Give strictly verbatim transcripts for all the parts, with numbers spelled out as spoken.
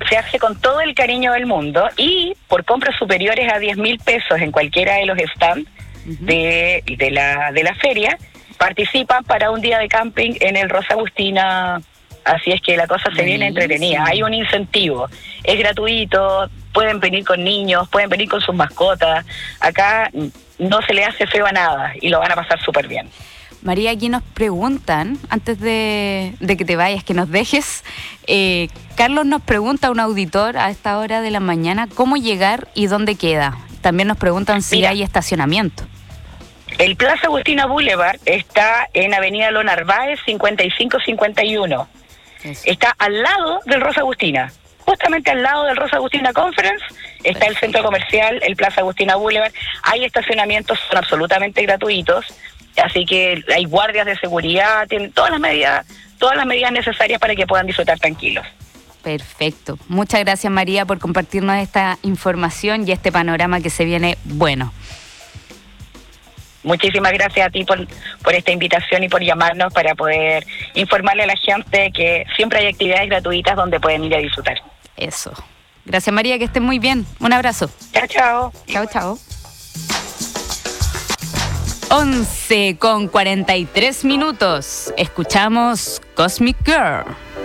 se hace con todo el cariño del mundo y por compras superiores a diez mil pesos en cualquiera de los stands uh-huh. de, de, la, de la feria, participan para un día de camping en el Rosa Agustina. Así es que la cosa se viene entretenida. Hay un incentivo, es gratuito, pueden venir con niños, pueden venir con sus mascotas. Acá no se le hace feo a nada y lo van a pasar súper bien. María, aquí nos preguntan, antes de, de que te vayas, que nos dejes, eh, Carlos nos pregunta, un auditor a esta hora de la mañana, ¿cómo llegar y dónde queda? También nos preguntan si Mira, hay estacionamiento. El Plaza Agustina Boulevard está en Avenida Lo Narváez cincuenta y cinco cincuenta y uno. Eso. Está al lado del Rosa Agustina, justamente al lado del Rosa Agustina Conference, está Perfecto. El centro comercial, el Plaza Agustina Boulevard. Hay estacionamientos, son absolutamente gratuitos, así que hay guardias de seguridad, tienen todas las medidas, todas las medidas necesarias para que puedan disfrutar tranquilos. Perfecto. Muchas gracias, María, por compartirnos esta información y este panorama que se viene bueno. Muchísimas gracias a ti por, por esta invitación y por llamarnos para poder informarle a la gente que siempre hay actividades gratuitas donde pueden ir a disfrutar. Eso. Gracias, María, que estén muy bien. Un abrazo. Chao, chao. Chao, chao. once con cuarenta y tres minutos. Escuchamos Cosmic Girl.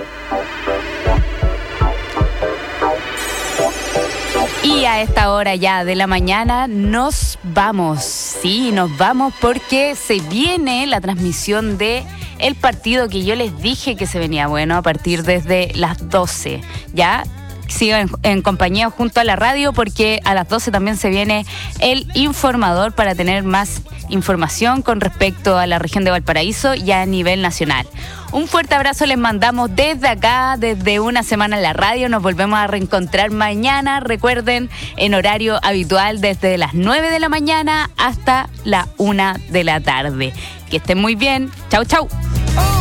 Y a esta hora ya de la mañana nos vamos, sí, nos vamos porque se viene la transmisión de el partido que yo les dije que se venía bueno a partir desde las doce, ¿ya? Sigan en, en compañía junto a la radio porque a las doce también se viene el informador para tener más información con respecto a la región de Valparaíso y a nivel nacional. Un fuerte abrazo les mandamos desde acá, desde Una Semana en la Radio. Nos volvemos a reencontrar mañana, recuerden, en horario habitual desde las nueve de la mañana hasta la una de la tarde. Que estén muy bien. Chau, chau.